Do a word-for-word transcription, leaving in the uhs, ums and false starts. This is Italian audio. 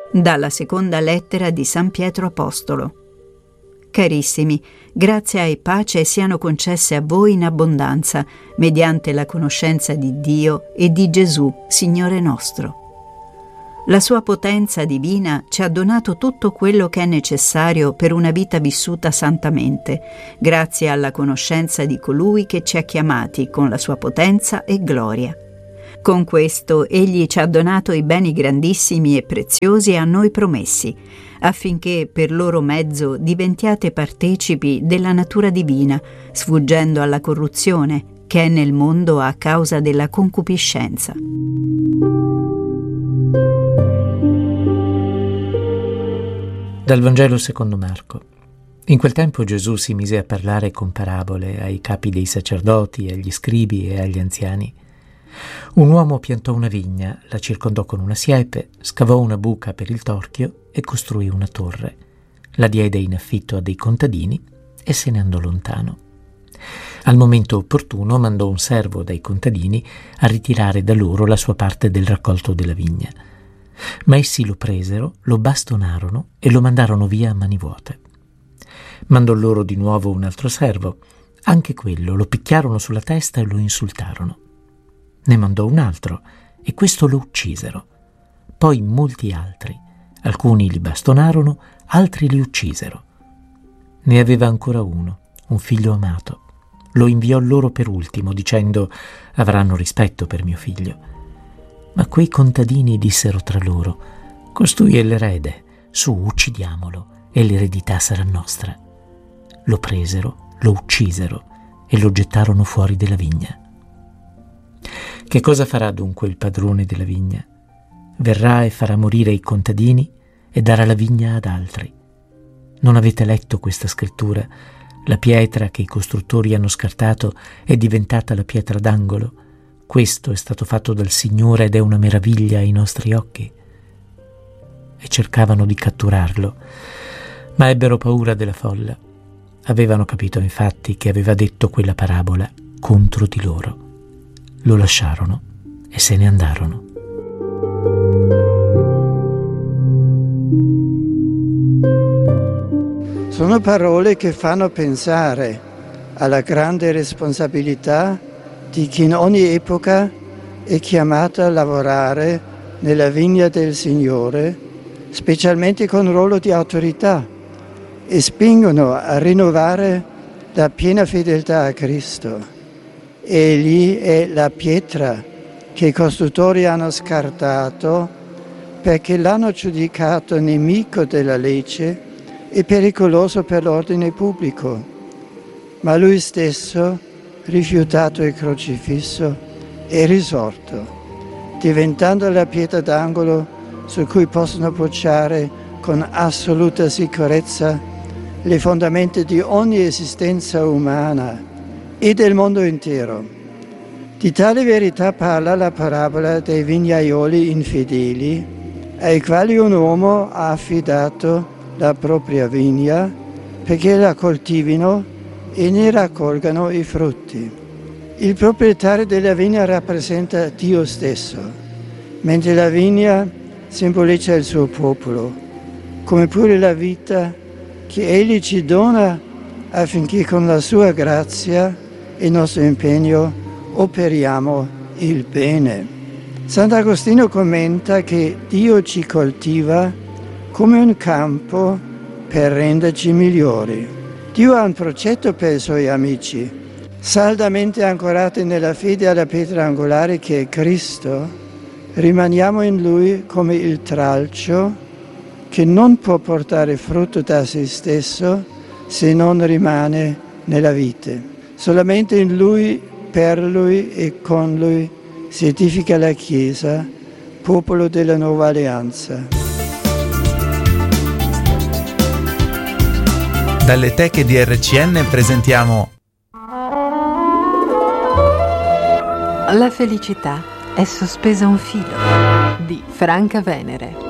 Dalla seconda lettera di San Pietro Apostolo. Carissimi, grazia e pace siano concesse a voi in abbondanza, mediante la conoscenza di Dio e di Gesù, Signore nostro. La sua potenza divina ci ha donato tutto quello che è necessario per una vita vissuta santamente, grazie alla conoscenza di colui che ci ha chiamati con la sua potenza e gloria. Con questo egli ci ha donato i beni grandissimi e preziosi a noi promessi, affinché per loro mezzo diventiate partecipi della natura divina, sfuggendo alla corruzione che è nel mondo a causa della concupiscenza. Dal Vangelo secondo Marco. In quel tempo Gesù si mise a parlare con parabole ai capi dei sacerdoti, agli scribi e agli anziani. Un uomo piantò una vigna, la circondò con una siepe, scavò una buca per il torchio e costruì una torre. La diede in affitto a dei contadini e se ne andò lontano. Al momento opportuno mandò un servo dai contadini a ritirare da loro la sua parte del raccolto della vigna. Ma essi lo presero, lo bastonarono e lo mandarono via a mani vuote. Mandò loro di nuovo un altro servo. Anche quello lo picchiarono sulla testa e lo insultarono. Ne mandò un altro e questo lo uccisero. Poi molti altri. Alcuni li bastonarono, altri li uccisero. Ne aveva ancora uno, un figlio amato. Lo inviò loro per ultimo, dicendo: avranno rispetto per mio figlio. Ma quei contadini dissero tra loro: costui è l'erede, su, uccidiamolo e l'eredità sarà nostra. Lo presero, lo uccisero e lo gettarono fuori della vigna. Che cosa farà dunque il padrone della vigna? Verrà e farà morire i contadini e darà la vigna ad altri. Non avete letto questa scrittura? La pietra che i costruttori hanno scartato è diventata la pietra d'angolo. Questo è stato fatto dal Signore ed è una meraviglia ai nostri occhi. E cercavano di catturarlo, ma ebbero paura della folla. Avevano capito infatti che aveva detto quella parabola contro di loro. Lo lasciarono e se ne andarono. Sono parole che fanno pensare alla grande responsabilità di chi in ogni epoca è chiamato a lavorare nella vigna del Signore, specialmente con ruolo di autorità, e spingono a rinnovare la piena fedeltà a Cristo. Egli è la pietra che i costruttori hanno scartato perché l'hanno giudicato nemico della legge e pericoloso per l'ordine pubblico. Ma lui stesso, rifiutato e crocifisso, è risorto, diventando la pietra d'angolo su cui possono poggiare con assoluta sicurezza le fondamenta di ogni esistenza umana e del mondo intero. Di tale verità parla la parabola dei vignaioli infedeli, ai quali un uomo ha affidato la propria vigna perché la coltivino e ne raccolgano i frutti. Il proprietario della vigna rappresenta Dio stesso, mentre la vigna simboleggia il suo popolo, come pure la vita che Egli ci dona affinché con la sua grazia e il nostro impegno operiamo il bene. Sant'Agostino commenta che Dio ci coltiva come un campo per renderci migliori. Dio ha un progetto per i suoi amici, saldamente ancorati nella fede alla pietra angolare che è Cristo. Rimaniamo in Lui come il tralcio che non può portare frutto da se stesso se non rimane nella vite. Solamente in Lui, per Lui e con Lui si edifica la Chiesa, popolo della nuova alleanza. Dalle teche di R C N presentiamo La felicità è sospesa a un filo di Franca Venere.